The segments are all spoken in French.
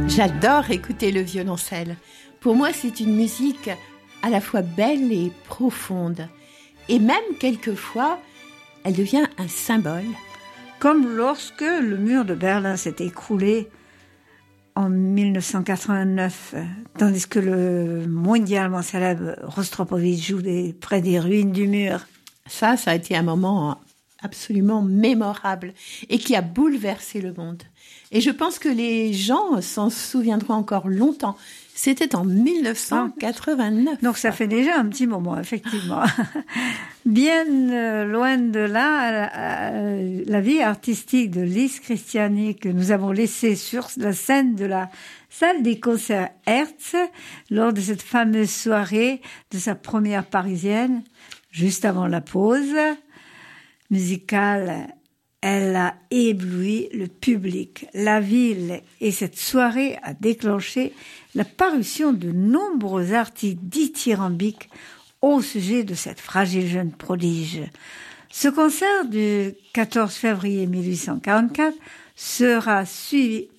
J'adore écouter le violoncelle. Pour moi, c'est une musique à la fois belle et profonde. Et même quelquefois, elle devient un symbole. Comme lorsque le mur de Berlin s'est écroulé en 1989, tandis que le mondialement célèbre Rostropovitch joue près des ruines du mur. Ça a été un moment absolument mémorable et qui a bouleversé le monde. Et je pense que les gens s'en souviendront encore longtemps. C'était en 1989. Donc ça fait déjà un petit moment, effectivement. Bien loin de là, la vie artistique de Lise Christiani que nous avons laissée sur la scène de la salle des concerts Hertz lors de cette fameuse soirée de sa première parisienne, juste avant la pause musicale. Elle a ébloui le public, la ville, et cette soirée a déclenché la parution de nombreux articles dithyrambiques au sujet de cette fragile jeune prodige. Ce concert du 14 février 1845 sera suivi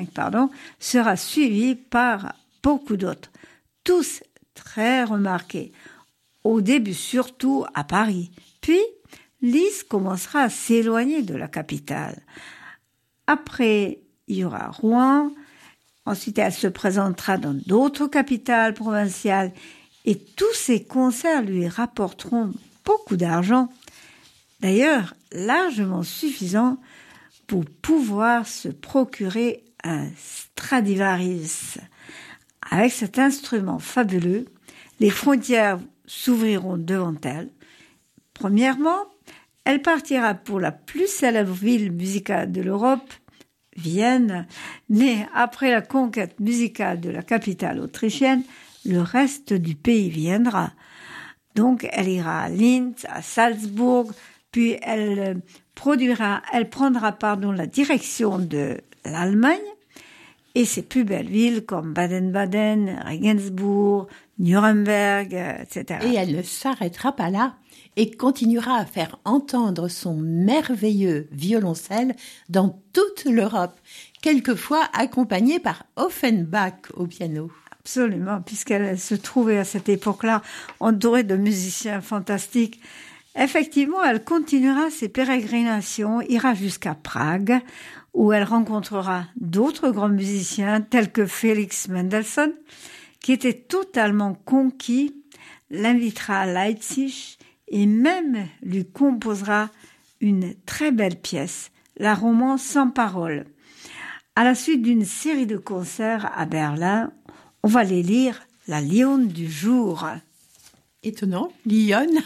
par beaucoup d'autres, tous très remarqués, au début surtout à Paris, puis Lise commencera à s'éloigner de la capitale. Après, il y aura Rouen. Ensuite, elle se présentera dans d'autres capitales provinciales. Et tous ces concerts lui rapporteront beaucoup d'argent. D'ailleurs, largement suffisant pour pouvoir se procurer un Stradivarius. Avec cet instrument fabuleux, les frontières s'ouvriront devant elle. Premièrement, elle partira pour la plus célèbre ville musicale de l'Europe, Vienne, mais après la conquête musicale de la capitale autrichienne, le reste du pays viendra. Donc elle ira à Linz, à Salzbourg, puis elle prendra la direction de l'Allemagne et ses plus belles villes comme Baden-Baden, Regensburg, Nuremberg, etc. Et elle ne s'arrêtera pas là et continuera à faire entendre son merveilleux violoncelle dans toute l'Europe, quelquefois accompagnée par Offenbach au piano. Absolument, puisqu'elle se trouvait à cette époque-là entourée de musiciens fantastiques. Effectivement, elle continuera ses pérégrinations, ira jusqu'à Prague, où elle rencontrera d'autres grands musiciens tels que Félix Mendelssohn, qui était totalement conquis, l'invitera à Leipzig et même lui composera une très belle pièce, la romance sans paroles. À la suite d'une série de concerts à Berlin, on va les lire la lionne du jour. Étonnant, lionne.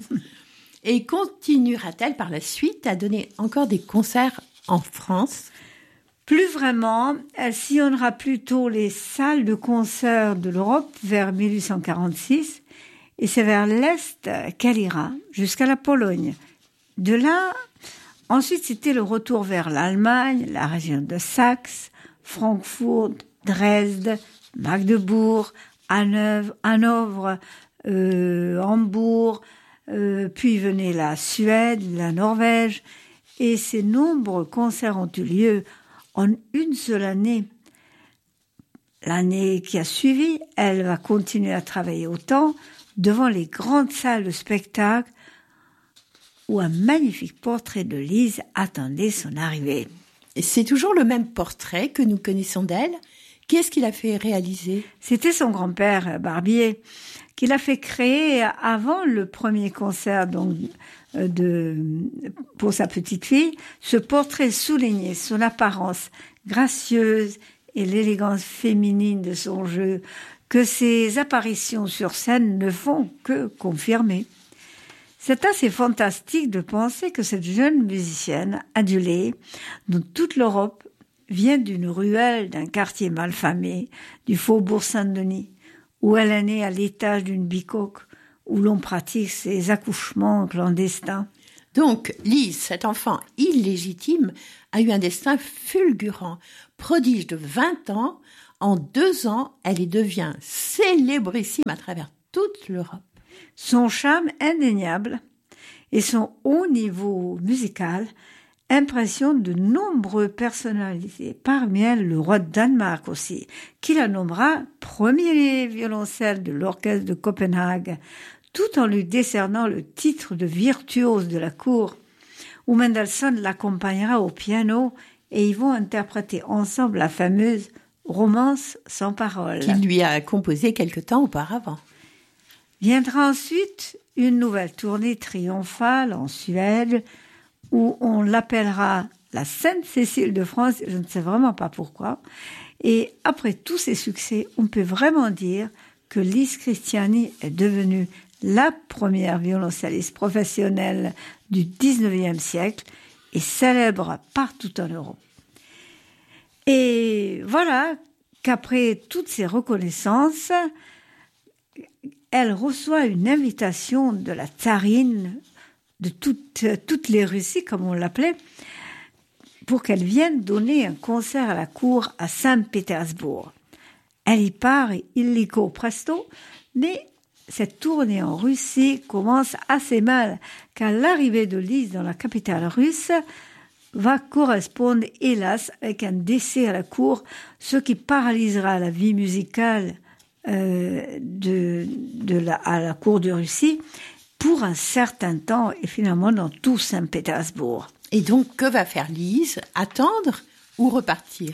Et continuera-t-elle par la suite à donner encore des concerts en France ? Plus vraiment, elle sillonnera plutôt les salles de concert de l'Europe vers 1846 et c'est vers l'Est qu'elle ira, jusqu'à la Pologne. De là, ensuite c'était le retour vers l'Allemagne, la région de Saxe, Francfort, Dresde, Magdebourg, Hanovre, Hambourg, puis venait la Suède, la Norvège, et ces nombreux concerts ont eu lieu en une seule année. L'année qui a suivi, elle va continuer à travailler autant devant les grandes salles de spectacle où un magnifique portrait de Lise attendait son arrivée. Et c'est toujours le même portrait que nous connaissons d'elle. Qui est-ce qui l'a fait réaliser ? C'était son grand-père, Barbier, qui l'a fait créer avant le premier concert pour sa petite fille. Ce portrait soulignait son apparence gracieuse et l'élégance féminine de son jeu, que ses apparitions sur scène ne font que confirmer. C'est assez fantastique de penser que cette jeune musicienne adulée, dans toute l'Europe, vient d'une ruelle d'un quartier malfamé, du faubourg Saint-Denis, où elle est née à l'étage d'une bicoque, où l'on pratique ses accouchements clandestins. Donc, Lise, cet enfant illégitime, a eu un destin fulgurant. Prodige de 20 ans, en 2 ans, elle y devient célébrissime à travers toute l'Europe. Son charme indéniable et son haut niveau musical, impressionne de nombreuses personnalités, parmi elles le roi de Danemark aussi, qui la nommera premier violoncelle de l'orchestre de Copenhague, tout en lui décernant le titre de virtuose de la cour, où Mendelssohn l'accompagnera au piano et ils vont interpréter ensemble la fameuse Romance sans parole. Qu'il lui a composée quelque temps auparavant. Viendra ensuite une nouvelle tournée triomphale en Suède, où on l'appellera la Sainte-Cécile de France, je ne sais vraiment pas pourquoi. Et après tous ces succès, on peut vraiment dire que Lise Christiani est devenue la première violoncelliste professionnelle du 19e siècle et célèbre partout en Europe. Et voilà qu'après toutes ces reconnaissances, elle reçoit une invitation de la tsarine de toutes les Russies, comme on l'appelait, pour qu'elle vienne donner un concert à la cour à Saint-Pétersbourg. Elle y part illico presto, mais cette tournée en Russie commence assez mal, car l'arrivée de Lise dans la capitale russe va correspondre, hélas, avec un décès à la cour, ce qui paralysera la vie musicale à la cour de Russie pour un certain temps et finalement dans tout Saint-Pétersbourg. Et donc, que va faire Lise? Attendre ou repartir?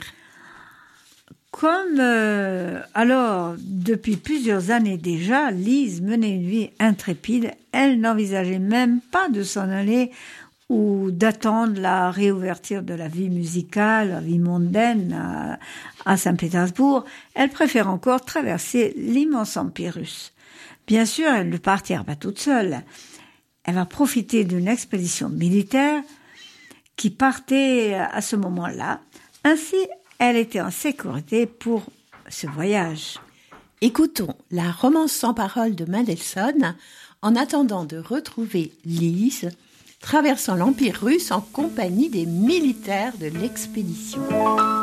Alors, depuis plusieurs années déjà, Lise menait une vie intrépide. Elle n'envisageait même pas de s'en aller ou d'attendre la réouverture de la vie musicale, la vie mondaine à Saint-Pétersbourg. Elle préfère encore traverser l'immense empire russe. Bien sûr, elle ne partira pas toute seule. Elle va profiter d'une expédition militaire qui partait à ce moment-là. Ainsi, elle était en sécurité pour ce voyage. Écoutons la Romance sans parole de Mendelssohn en attendant de retrouver Lise traversant l'Empire russe en compagnie des militaires de l'expédition.